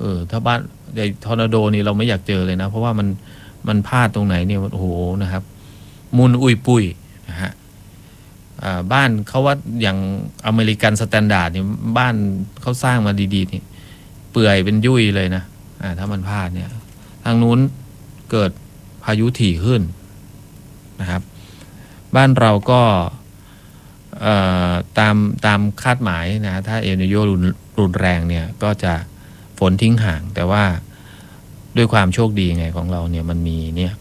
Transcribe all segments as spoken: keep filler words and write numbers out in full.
ออถ้าบ้านใหญ่ทอร์นาโดนี่เราไม่อยากเจอเลยนะเพราะว่ามันมันพลาดตรงไหนเนี่ยโอ้โหนะครับมุนอุยปุยนะฮะบ้านเขาว่าอย่างอเมริกันสแตนดาร์ดเนี่ยบ้านเขาสร้างมาดีๆนี่เปื่อยเป็นยุ่ยเลยนะอ่าถ้ามันพลาดเนี่ยทางนู้นเกิดพายุถี่ขึ้นนะครับบ้านเราก็ตามตามคาดหมายนะถ้าเอลนิโญรุนรุนแรงเนี่ยก็จะฝนทิ้งห่างแต่ว่าด้วยความโชคดีไงของเราเนี่ยมันมีเนี่ย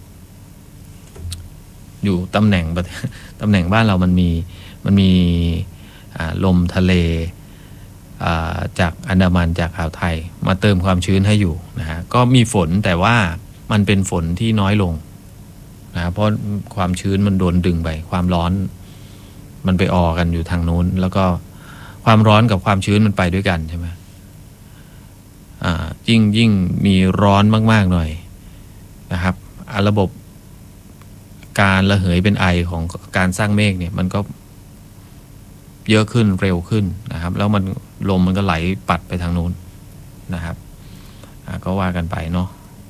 อยู่ตำแหน่งตำแหน่งบ้านเรามันมีมันมีลมทะเลจากอันดามันจากอ่าวไทยมาเติมความชื้นให้อยู่นะฮะก็มีฝนแต่ว่ามันเป็นฝนที่น้อยลงนะเพราะความชื้นมันโดนดึงไปความร้อนมันไปออกันอยู่ทางนู้นแล้วก็ความร้อนกับความชื้นมันไปด้วยกันใช่ไหมอ่ายิ่งยิ่งมีร้อนมากๆหน่อยนะครับระบบการระเหยเป็นไอของการสร้างเมฆเนี่ยมันก็เยอะขึ้นเร็วขึ้นนะครับแล้วมันลมมันก็ไหลปัดไปทางนู้นนะครับก็ว่ากันไปเนาะ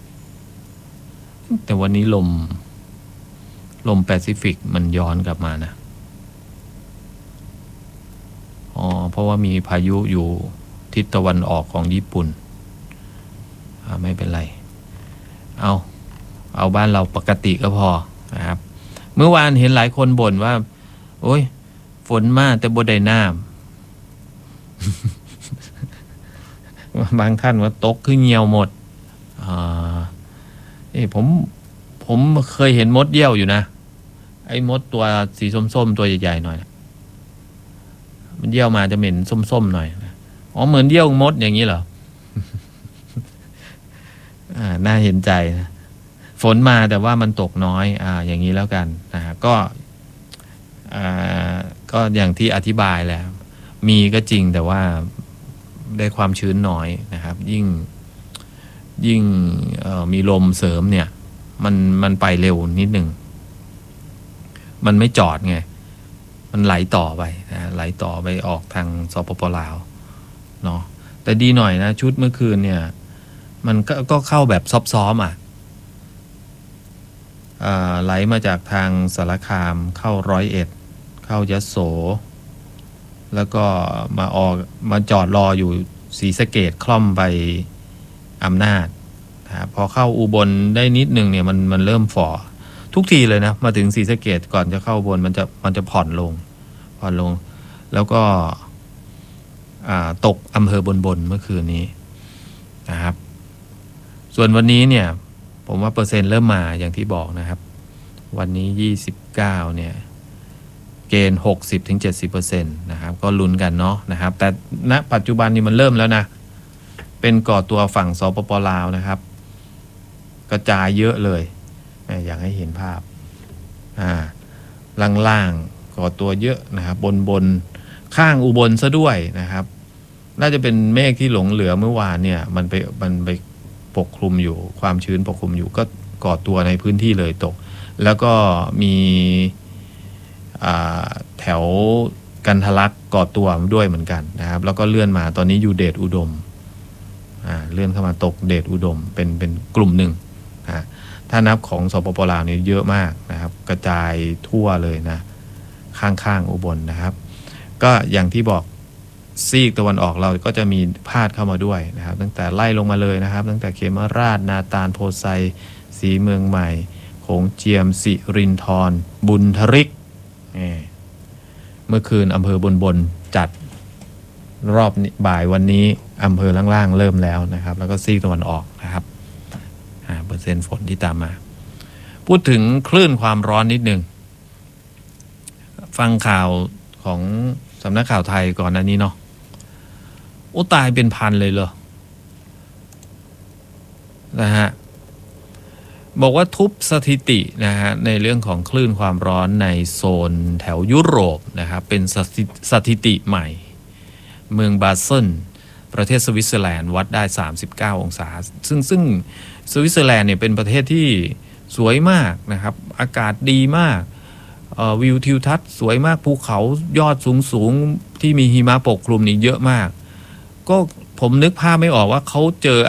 แต่วันนี้ลมลมแปซิฟิกมันย้อนกลับมานะอ๋อเพราะว่ามีพายุอยู่ทิศตะวันออกของญี่ปุ่นไม่เป็นไรเอาเอาบ้านเราปกติก็พอนะครับเมื่อวานเห็นหลายคนบ่นว่าโอ้ยฝนมากแต่บ่ได้น้ำ บางท่านว่าตกคือเหี่ยวหมดอ่าเอ้ผมผมเคยเห็นมดเยี่ยวอยู่นะไอ้มดตัวสีส้มๆตัวใหญ่ๆหน่อยมันเยี่ยวมาจะเหม็นส้มๆหน่อยอ๋อเหมือนเยี่ยวมดอย่างนี้เหรอ อ่าน่าเห็นใจนะฝนมาแต่ว่ามันตกน้อยอ่าอย่างนี้แล้วกันนะฮะก็อ่าก็อย่างที่อธิบายแล้วมีก็จริงแต่ว่าได้ความชื้นน้อยนะครับยิ่งยิ่งมีลมเสริมเนี่ยมันมันไปเร็วนิดหนึ่งมันไม่จอดไงมันไหลต่อไปนะไหลต่อไปออกทางสปป.ลาวเนาะแต่ดีหน่อยนะชุดเมื่อคืนเนี่ยมันก็ก็เข้าแบบซอฟๆอ่ะไหลมาจากทางสารคามเข้าร้อยเอ็ดเข้ายโสแล้วก็มาออกมาจอดรออยู่ศรีสะเกษคล่อมไปอำนาจนะพอเข้าอุบลได้นิดนึงเนี่ยมันมันเริ่มฝ่อทุกทีเลยนะมาถึงศรีสะเกษก่อนจะเข้าอุบลมันจะมันจะผ่อนลงผ่อนลงแล้วก็ตกอำเภอบนบนเมื่อคืนนี้นะครับส่วนวันนี้เนี่ยผมว่าเปอร์เซ็นต์เริ่มมาอย่างที่บอกนะครับวันนี้ยี่สิบเก้าเนี่ยเกณฑ์ หกสิบถึงเจ็ดสิบเปอร์เซ็นต์ นะครับก็ลุ้นกันเนาะนะครับแต่ณปัจจุบันนี้มันเริ่มแล้วนะเป็นก่อตัวฝั่งสปป.ลาวนะครับกระจายเยอะเลยอยากให้เห็นภาพอ่าล่างๆก่อตัวเยอะนะครับบนบนข้างอุบลซะด้วยนะครับน่าจะเป็นเมฆที่หลงเหลือเมื่อวานเนี่ยมันไปมันไปปกคลุมอยู่ความชื้นปกคลุมอยู่ก็ก่อตัวในพื้นที่เลยตกแล้วก็มีแถวกันทะลักก่อตัวด้วยเหมือนกันนะครับแล้วก็เลื่อนมาตอนนี้อยู่เดชอุดมเลื่อนเข้ามาตกเดชอุดมเป็นเป็นกลุ่มหนึ่งนะถ้านับของสปป.ลาวนี่เยอะมากนะครับกระจายทั่วเลยนะข้างๆอุบลนะครับก็อย่างที่บอกซีกตะวันออกเราก็จะมีพาดเข้ามาด้วยนะครับตั้งแต่ไล่ลงมาเลยนะครับตั้งแต่เขมราชนาตาลโพไซศรีเมืองใหม่โขงเจียมสิรินธรบุญทริกเมื่อคืนอำเภอบนบนจัดรอบบ่ายวันนี้อำเภอล่างๆเริ่มแล้วนะครับแล้วก็ซีกตะวันออกนะครับเปอร์เซ็นต์ฝนที่ตามมาพูดถึงคลื่นความร้อนนิดนึงฟังข่าวของสำนักข่าวไทยก่อนหน้านี้เนาะโอ้ตายเป็นพันเลยเหรอนะฮะบอกว่าทุบสถิตินะฮะในเรื่องของคลื่นความร้อนในโซนแถวยุโรปนะครับเป็นสถิติใหม่เมืองบาเซลประเทศสวิตเซอร์แลนด์วัดได้สามสิบเก้าองศาซึ่งซึ่งสวิตเซอร์แลนด์เนี่ยเป็นประเทศที่สวยมากนะครับอากาศดีมากวิวทิวทัศน์สวยมากภูเขายอดสูงสูงที่มีหิมะปกคลุมนี่เยอะมากก็ผมนึกภาพไม่ออกว่าเขาเจอ